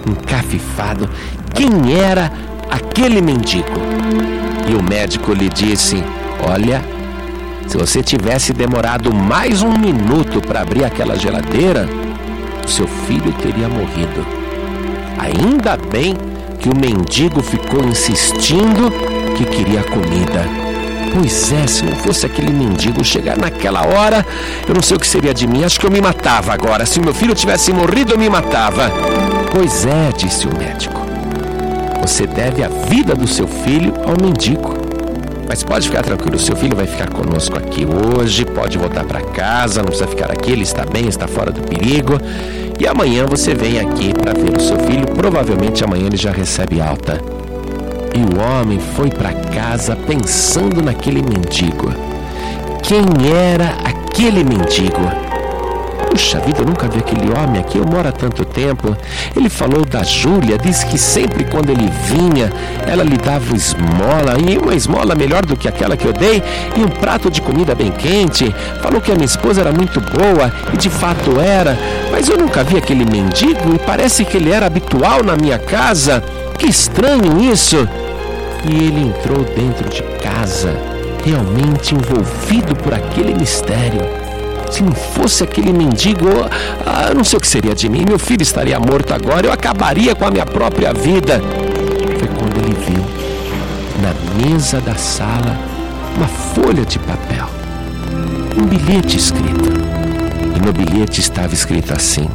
encafifado, quem era aquele mendigo. E o médico lhe disse: olha, se você tivesse demorado mais 1 minuto para abrir aquela geladeira, o seu filho teria morrido. Ainda bem que o mendigo ficou insistindo que queria comida. Pois é, se não fosse aquele mendigo chegar naquela hora, eu não sei o que seria de mim. Acho que eu me matava agora. Se meu filho tivesse morrido, eu me matava. Pois é, disse o médico. Você deve a vida do seu filho ao mendigo. Mas pode ficar tranquilo, seu filho vai ficar conosco aqui hoje, pode voltar para casa, não precisa ficar aqui, ele está bem, está fora do perigo. E amanhã você vem aqui para ver o seu filho, provavelmente amanhã ele já recebe alta. E o homem foi para casa pensando naquele mendigo. Quem era aquele mendigo? Puxa vida, eu nunca vi aquele homem aqui, eu moro há tanto tempo. Ele falou da Júlia, disse que sempre quando ele vinha, ela lhe dava esmola, e uma esmola melhor do que aquela que eu dei, e um prato de comida bem quente. Falou que a minha esposa era muito boa, e de fato era, mas eu nunca vi aquele mendigo, e parece que ele era habitual na minha casa. Que estranho isso! E ele entrou dentro de casa, realmente envolvido por aquele mistério. Se não fosse aquele mendigo, eu não sei o que seria de mim. Meu filho estaria morto agora, eu acabaria com a minha própria vida. Foi quando ele viu, na mesa da sala, uma folha de papel, um bilhete escrito. E no bilhete estava escrito assim: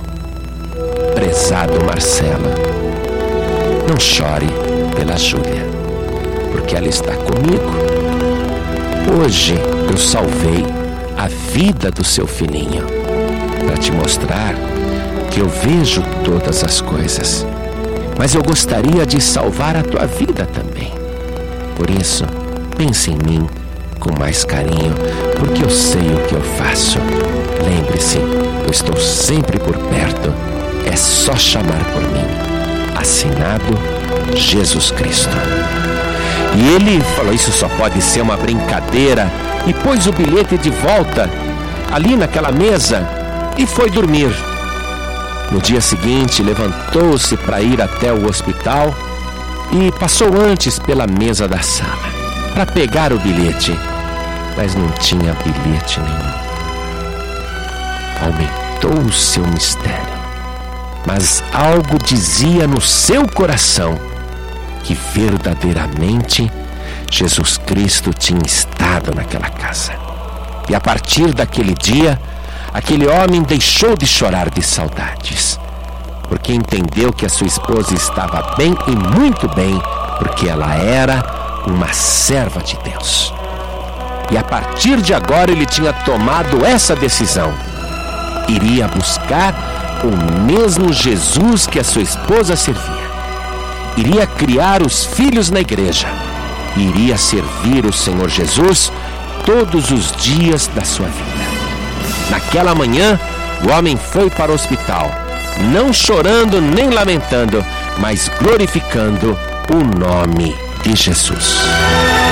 prezado Marcelo, não chore pela Júlia, porque ela está comigo. Hoje eu salvei a vida do seu filhinho, para te mostrar que eu vejo todas as coisas, mas eu gostaria de salvar a tua vida também. Por isso, pense em mim com mais carinho, porque eu sei o que eu faço. Lembre-se, eu estou sempre por perto, é só chamar por mim. Assinado Jesus Cristo. E ele falou: isso só pode ser uma brincadeira, e pôs o bilhete de volta ali naquela mesa e foi dormir. No dia seguinte, levantou-se para ir até o hospital e passou antes pela mesa da sala para pegar o bilhete, mas não tinha bilhete nenhum. Aumentou o seu mistério, mas algo dizia no seu coração que verdadeiramente Jesus Cristo tinha estado naquela casa. E a partir daquele dia, aquele homem deixou de chorar de saudades, porque entendeu que a sua esposa estava bem e muito bem, porque ela era uma serva de Deus. E a partir de agora ele tinha tomado essa decisão: iria buscar o mesmo Jesus que a sua esposa servia, iria criar os filhos na igreja, iria servir o Senhor Jesus todos os dias da sua vida. Naquela manhã, o homem foi para o hospital, não chorando nem lamentando, mas glorificando o nome de Jesus.